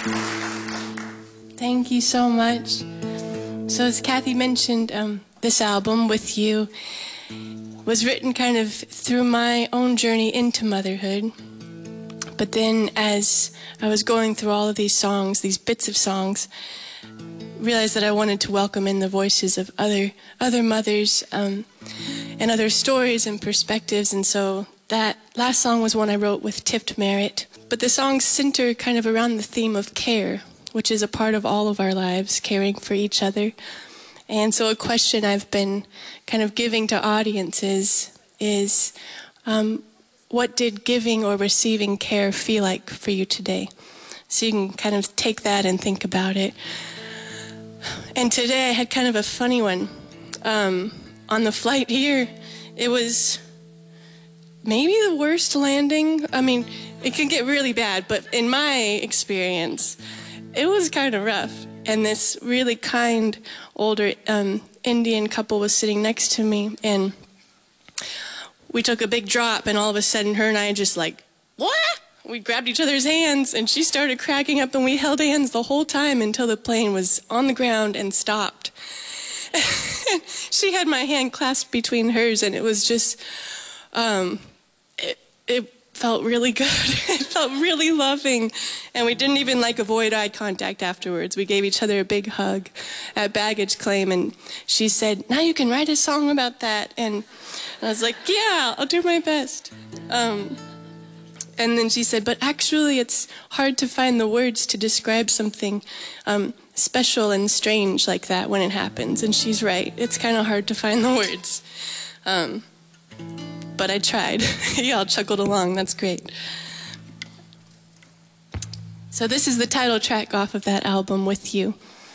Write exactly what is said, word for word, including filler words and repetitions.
Thank you so much. So as Kathy mentioned, um, this album, With You, was written kind of through my own journey into motherhood. But then as I was going through all of these songs, these bits of songs, realized that I wanted to welcome in the voices of other other mothers um, and other stories and perspectives. And so that last song was one I wrote with Tift Merritt. But the songs center kind of around the theme of care, which is a part of all of our lives, caring for each other. And so a question I've been kind of giving to audiences is, um, what did giving or receiving care feel like for you today? So you can kind of take that and think about it. And today I had kind of a funny one. Um, on the flight here, it was maybe the worst landing. I mean, it can get really bad, but in my experience, it was kind of rough. And this really kind older um, Indian couple was sitting next to me, and we took a big drop, and all of a sudden her and I just like, what? We grabbed each other's hands, and she started cracking up, and we held hands the whole time until the plane was on the ground and stopped. She had my hand clasped between hers, and it was just, um, it, it felt really good. It felt really loving, and we didn't even like avoid eye contact afterwards. We gave each other a big hug at baggage claim, and she said, now you can write a song about that. And I was like, yeah, I'll do my best. Um, And then she said, but actually it's hard to find the words to describe something um, special and strange like that when it happens. And she's right. It's kind of hard to find the words. Um, but I tried. Y'all chuckled along. That's great. So this is the title track off of that album, With You.